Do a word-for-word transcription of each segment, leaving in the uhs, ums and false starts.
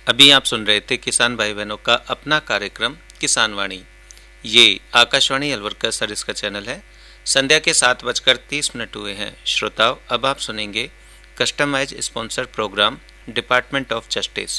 अभी आप सुन रहे थे किसान भाई बहनों का अपना कार्यक्रम किसान वाणी। ये आकाशवाणी अलवर का सरिस का चैनल है। संध्या के सात बजकर तीस मिनट हुए हैं। श्रोताओं, अब आप सुनेंगे customise sponsor programme department of justice.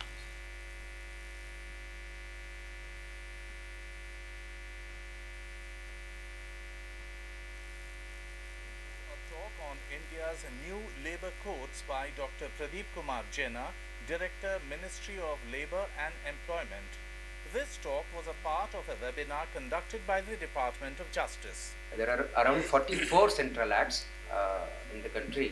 On India's new labor codes by Doctor Pradeep Kumar Jena, Director, Ministry of Labour and Employment. This talk was a part of a webinar conducted by the Department of Justice. There are around forty-four central acts uh, in the country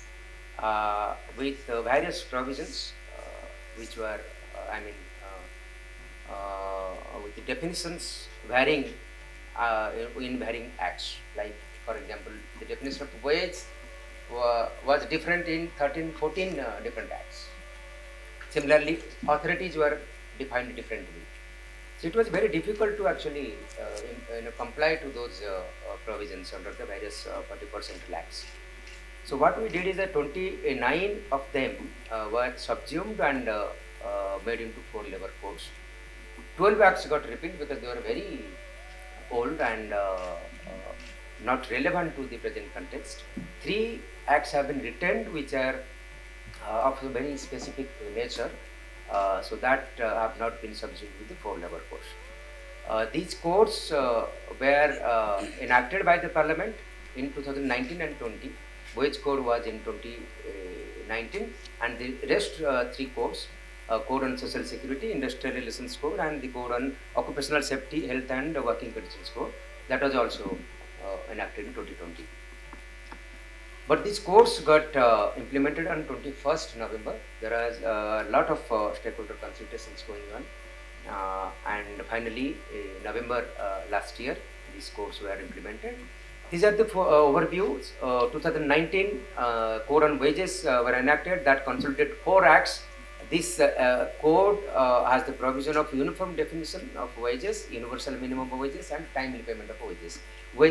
uh, with uh, various provisions uh, which were, uh, I mean, uh, uh, with the definitions varying uh, in, in varying acts. Like, for example, the definition of wage wa- was different in thirteen, fourteen uh, different acts. Similarly, authorities were defined differently. So it was very difficult to actually uh, in, you know, comply to those uh, uh, provisions under the various uh, forty-four central acts. So what we did is that twenty-nine of them uh, were subsumed and uh, uh, made into four labor codes. twelve acts got repealed because they were very old and uh, uh, not relevant to the present context. Three acts have been retained which are uh, of a very specific nature. Uh, so that uh, have not been subsumed with the four labor codes. Uh, these codes uh, were uh, enacted by the Parliament in two thousand nineteen and twenty. Wage code was in twenty nineteen, and the rest uh, three codes, uh, Code on Social Security, Industrial Relations Code, and the Code on Occupational Safety, Health and Working Conditions Code, that was also uh, enacted in twenty twenty. But these codes got uh, implemented on twenty-first November. There was a lot of uh, stakeholder consultations going on, uh, and finally, in November uh, last year, these codes were implemented. These are the fo- uh, overviews. Uh, twenty nineteen uh, Code on Wages uh, were enacted that consolidated four acts. This uh, uh, code uh, has the provision of uniform definition of wages, universal minimum wages, and timely payment of wages. Wage